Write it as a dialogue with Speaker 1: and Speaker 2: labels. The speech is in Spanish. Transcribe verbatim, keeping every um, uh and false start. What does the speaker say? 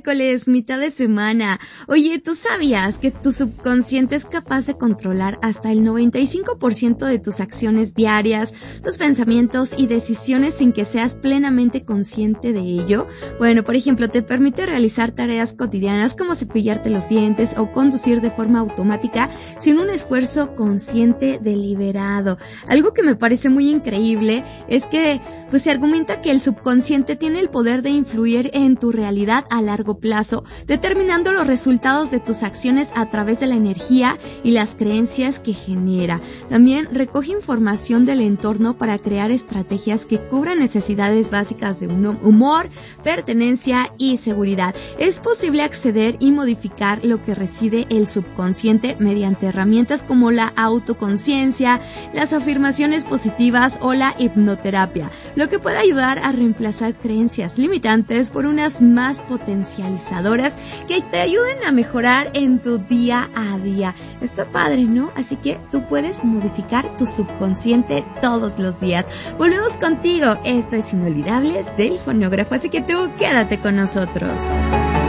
Speaker 1: miércoles, mitad de semana. Oye, ¿tú sabías que tu subconsciente es capaz de controlar hasta el noventa y cinco por ciento de tus acciones diarias, tus pensamientos y decisiones sin que seas plenamente consciente de ello? Bueno, por ejemplo, te permite realizar tareas cotidianas como cepillarte los dientes o conducir de forma automática sin un esfuerzo consciente deliberado. Algo que me parece muy increíble es que pues se argumenta que el subconsciente tiene el poder de influir en tu realidad a largo plazo, determinando los resultados de tus acciones a través de la energía y las creencias que genera. También recoge información del entorno para crear estrategias que cubran necesidades básicas de humor, pertenencia y seguridad. Es posible acceder y modificar lo que reside el subconsciente mediante herramientas como la autoconciencia, las afirmaciones positivas o la hipnoterapia, lo que puede ayudar a reemplazar creencias limitantes por unas más potencializadoras que te ayuden a mejorar en tu día a día. Está padre, ¿no? Así que tú puedes modificar tu subconsciente todos los días. Volvemos contigo. Esto es Inolvidables del Fonógrafo, así que tú quédate con nosotros.